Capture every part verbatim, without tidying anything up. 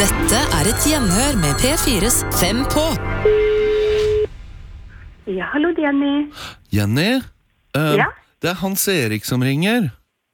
Dette er et gjenhør med P fires Fem på. Ja, hallo Jenny. Jenny? Uh, Ja? Det er Hans Erik som ringer.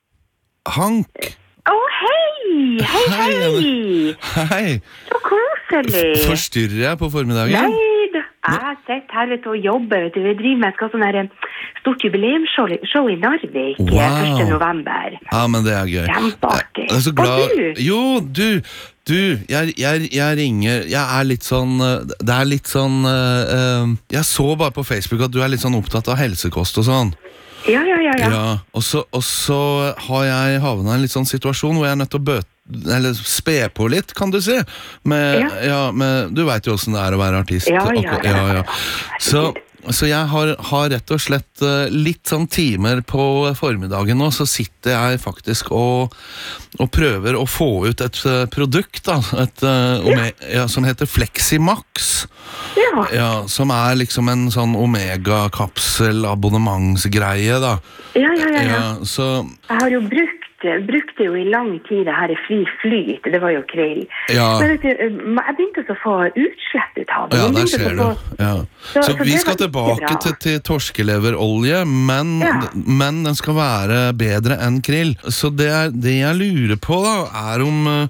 Hank. Å, hei! Hei, Hei, hei! Hei. Så koselig. Forstyrrer jeg på formiddagen? Nei, da. Jeg sitter her vet du, og jobber. Vet du. Vi driver med et sånn her stort jubileumsshow show i Narvik Wow. første november. Ja, men det er gøy. Kjempeartig. Jeg er så glad. Og du? Jo, du, du, jeg, jeg, jeg ringer, jeg er litt sånn, uh, det er litt sånn, uh, uh, jeg så bare på Facebook at du er litt sånn opptatt av helsekost og sånn. Ja, ja, ja, ja. Ja, og så, og så har jeg havnet i en litt sånn situasjon hvor jeg er nødt til å bøte, eller spe på litt, kan du si. Med, Ja. ja, med, du vet jo hvordan det er å være artist. Ja, ja, og- ja. ja, ja. Så, så jeg har, har rett og slett uh, litt sånn timer på formiddagen nå, så sitter jeg faktisk og, og prøver å få ut et uh, produkt da, et, uh, ome- ja, som heter Fleximax. Ja. Ja, som er liksom en sånn omega-kapsel abonnementsgreie da. Ja, ja, ja, ja. Ja, så Jeg har jo brukt brukt det jo i lang tid, det her fri flyt, det var jo krill. Ja. Men vet du, jeg begynte å få utslett ut av det. Ja, Jeg der begynte ser å du. få- Ja. Så- Så, så vi det skal var ikke tilbake bra. til, til torskeleverolje, men, Ja. men den skal være bedre enn krill. Så det, er, det jeg lurer på da, er om, eh,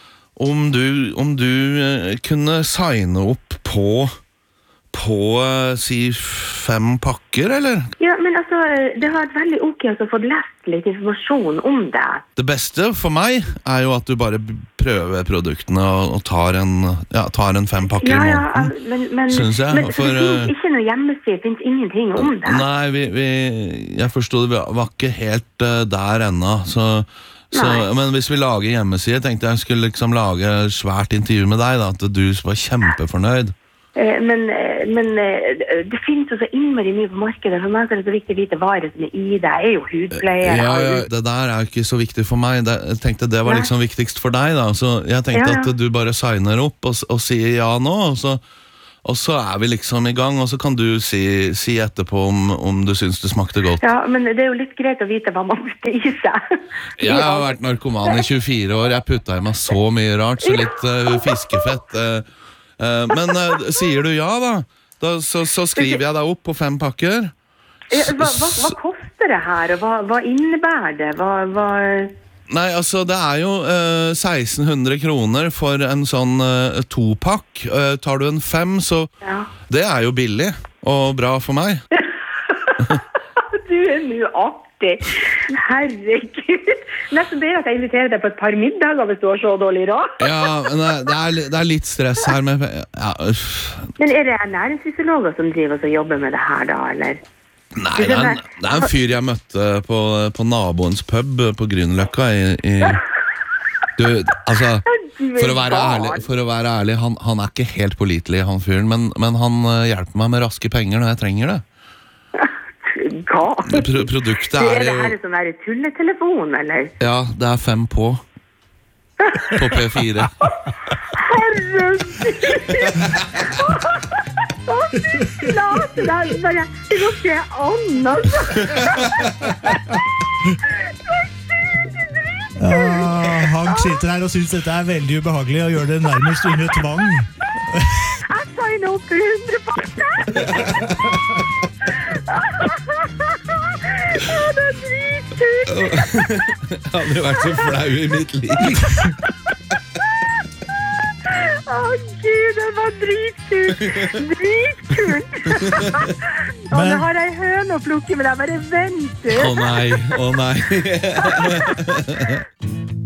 om du, om du eh, kunne signe opp på, på eh, si fem pakker, eller? Ja, men altså, det har vært veldig ok å få lest litt informasjon om det. Det beste for meg er jo at du bare b- prøver produktene og, og tar, en, ja, tar en fem pakker Ja, i ja, måneden. men, men, Synes jeg, men for, det finnes eh, ikke noe hjemmeside, det finnes ingenting om det. Nei, vi, vi, jeg forstod det, vi var ikke helt uh, der ennå, så, så, Nei. men hvis vi lager hjemmeside, tenkte jeg skulle liksom lage svært intervju med deg, da, at du var kjempefornøyd. Eh, Men, eh, men eh, det finnes jo så innmari mye på markedet, for meg er det så viktig å vite hva er det som er i det. Jeg er jo hudpleier. Ja, har ja, hud- det der er ikke så viktig for meg. Det, jeg tenkte det var Nei. liksom viktigst for deg, da, så jeg tenkte Ja, ja. at du bare signer opp og, s- og sier ja nå, og så, og så er vi liksom i gang, og så kan du si, si etterpå om, om du synes det smakte godt. Ja, men det er jo litt greit å vite hva man putter i seg. Jeg har vært narkoman i tjuefire år. Jeg putta i meg så mye rart, så litt uh, fiskefett. Uh, uh, men uh, sier du ja, da, da så, så skriver jeg deg opp på fem pakker. Ja, Hva, hva, hva koster det her, og hva, hva innebærer det? Hva, hva... Nei, altså, det er jo uh, seksten hundre kroner for en sånn uh, topakk. Uh, tar du en fem, så Ja. det er jo billig og bra for meg. Du er mye artig. Herregud. Nesten det at jeg inviterer deg på et par middager hvis du har så dårlig råd. Ja, men det, det, er, li- det er litt stress her med ja, uff. Men er det næringsfysiologer som driver og jobber med det her da, eller? Nei, det er, en, det er en fyr jeg møtte på, på naboens pub på Grünerløkka i, i Du, altså For å være ærlig, for å være ærlig han, han er ikke helt pålitelig, han fyren, men, men han eh, hjelper meg med raske penger når jeg trenger det. Hva? Pro produktet Er er det her jo en sånn der tulletelefon, eller? Ja, det er fem på. På P fire. Herregud! Å, fy flate, det er bare Det går ikke an, altså. Ah, Hank sitter her og synes dette er veldig ubehagelig og gjør det nærmest under tvang. Jeg signer opp for hundre pakker. Å, det er dritkult. Jeg har aldri vært så flau i mitt liv. Å, Gud, det var dritkult. Dritkult. Og Men- nå har jeg høne å plukke med deg. Bare vent, du. Å nei, å nei.